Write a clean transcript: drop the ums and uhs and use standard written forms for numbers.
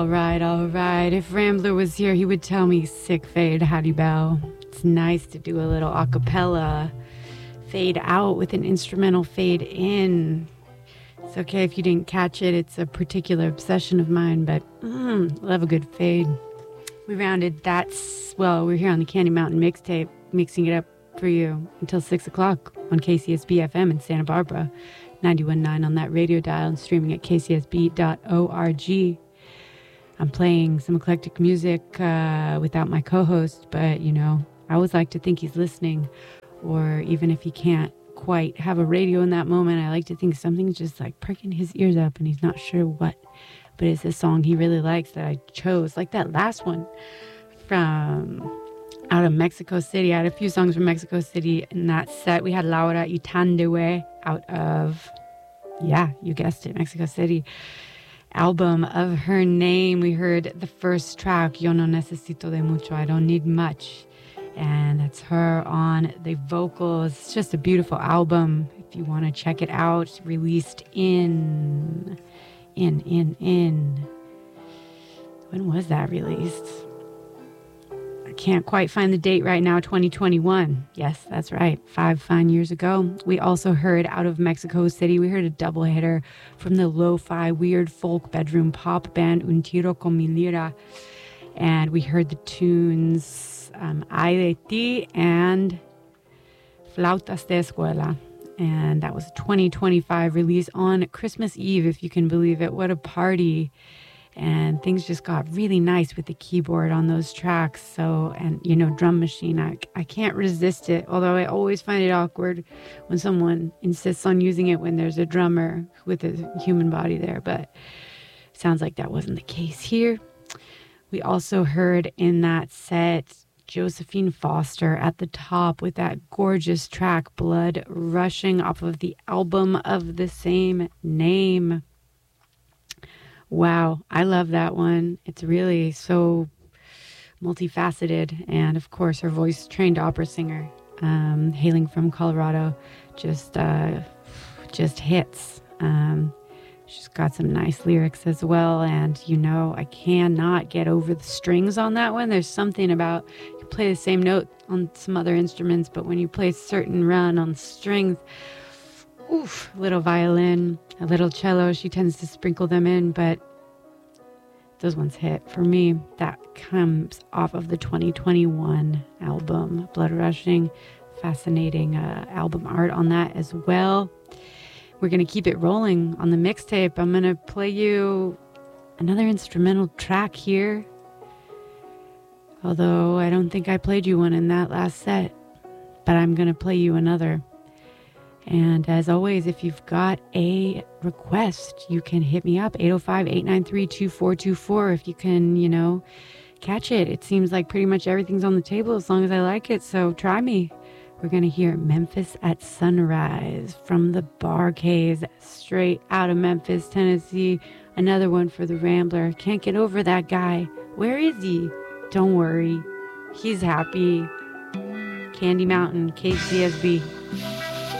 All right, all right. If Rambler was here, he would tell me sick fade, Hattie Bell. It's nice to do a little a cappella fade out with an instrumental fade in. It's okay if you didn't catch it. It's a particular obsession of mine, but love a good fade. We rounded we're here on the Candy Mountain mixtape, mixing it up for you until 6 o'clock on KCSB FM in Santa Barbara, 91.9 on that radio dial and streaming at kcsb.org. I'm playing some eclectic music without my co-host, but, I always like to think he's listening, or even if he can't quite have a radio in that moment, I like to think something's just like pricking his ears up and he's not sure what, but it's a song he really likes that I chose, like that last one from out of Mexico City. I had a few songs from Mexico City in that set. We had Laura Itandewe out of, you guessed it, Mexico City. Album of her name. We heard the first track, Yo no necesito de mucho, I don't need much. And that's her on the vocals. It's just a beautiful album. If you want to check it out, released in. When was that released? I can't quite find the date right now. 2021. Yes, that's right. 5 fine years ago. We also heard out of Mexico City. We heard a double hitter from the lo-fi weird folk bedroom pop band Un Tiro con Mi Lira. And we heard the tunes Ay de Ti and Flautas de Escuela. And that was a 2025 release on Christmas Eve, if you can believe it. What a party. And things just got really nice with the keyboard on those tracks. So, and drum machine, I can't resist it. Although I always find it awkward when someone insists on using it when there's a drummer with a human body there. But sounds like that wasn't the case here. We also heard in that set Josephine Foster at the top with that gorgeous track Blood Rushing off of the album of the same name. Wow, I love that one. It's really so multifaceted. And of course, her voice, trained opera singer, hailing from Colorado, just hits. She's got some nice lyrics as well. And, I cannot get over the strings on that one. There's something about, you play the same note on some other instruments, but when you play a certain run on strings, oof, little violin, a little cello, she tends to sprinkle them in, but those ones hit for me. That comes off of the 2021 album, Blood Rushing. Fascinating album art on that as well. We're going to keep it rolling on the mixtape. I'm going to play you another instrumental track here. Although I don't think I played you one in that last set, but I'm going to play you another. And as always, if you've got a request, you can hit me up, 805-893-2424. If you can, catch it. It seems like pretty much everything's on the table as long as I like it. So try me. We're going to hear Memphis at Sunrise from the Bar-Kays, straight out of Memphis, Tennessee. Another one for the Rambler. Can't get over that guy. Where is he? Don't worry. He's happy. Candy Mountain, KCSB.